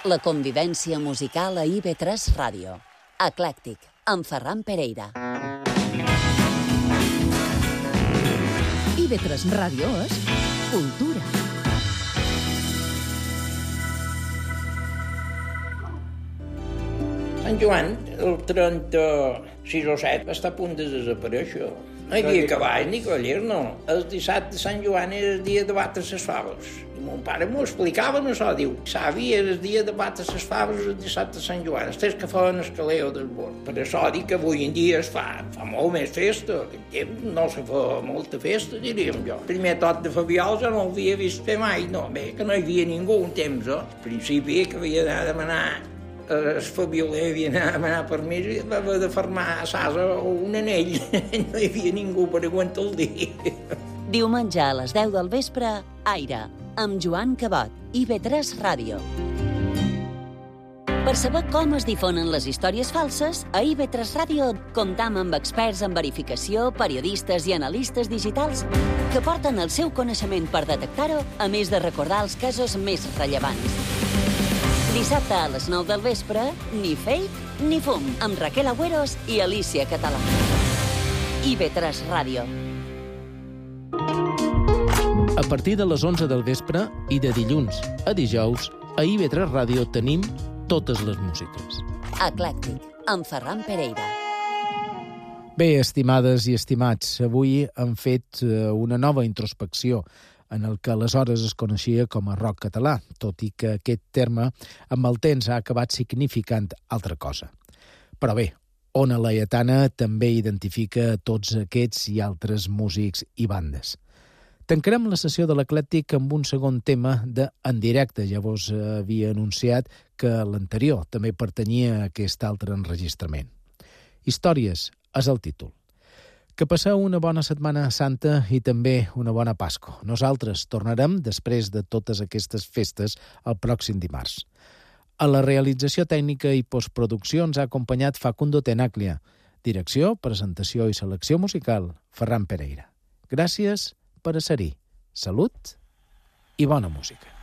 La convivència musical a IB3 Ràdio. Eclèctic, amb Ferran Pereira. IB3 Ràdio és cultura. Sant Joan, el 36 o 7, va estar a punt de desaparèixer. No hi havia cavall ni collers, no. El dissabte de Sant Joan era el dia de batre les faves. I mon pare m'ho explicava, no això, diu, savi, era el dia de batre les faves el dissabte de Sant Joan, els que feien el caleo del bord. Per això dic que avui en dia es fa molt més festa. En aquell temps no se fa molta festa, diríem jo. El primer tot de Fabiol jo no ho havia vist fer mai, no, bé, que no hi havia ningú un temps, Al principi que havia d'anar a demanar el fabioler havia d'anar a demanar permís i va haver de fermar a Sasa un anell. No hi havia ningú per aguantar el dia. Diumenge a les 10 del vespre, Aire, amb Joan Cabot, IB3 Ràdio. Per saber com es difonen les històries falses, a IB3 Ràdio comptam amb experts en verificació, periodistes i analistes digitals que porten el seu coneixement per detectar-ho, a més de recordar els casos més rellevants. Dissabte a les 9 del vespre, ni fake ni fum, amb Raquel Agüeros i Alicia Català. IB3 Ràdio. A partir de les 11 del vespre i de dilluns a dijous, a IB3 Ràdio tenim totes les músiques. Eclèctic, amb Ferran Pereira. Bé, estimades i estimats, avui hem fet una nova introspecció en el que aleshores es coneixia com a rock català, tot i que aquest terme amb el temps ha acabat significant altra cosa. Però bé, Ona Laietana també identifica tots aquests i altres músics i bandes. Tancarem la sessió de l'Eclèctic amb un segon tema de En Directe. Ja vos havia anunciat que l'anterior també pertanyia a aquest altre enregistrament. Històries és el títol. Que passeu una bona Setmana Santa i també una bona Pasqua. Nosaltres tornarem després de totes aquestes festes el pròxim dimarts. A la realització tècnica i postproducció ens ha acompanyat Facundo Tenaglia. Direcció, presentació i selecció musical, Ferran Pereira. Gràcies per ser-hi. Salut i bona música.